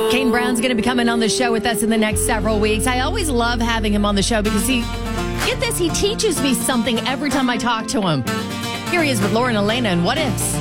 Kane Brown's going to be coming on the show with us in the next several weeks. I always love having him on the show because get this, he teaches me something every time I talk to him. Here he is with Lauren Elena and What Ifs.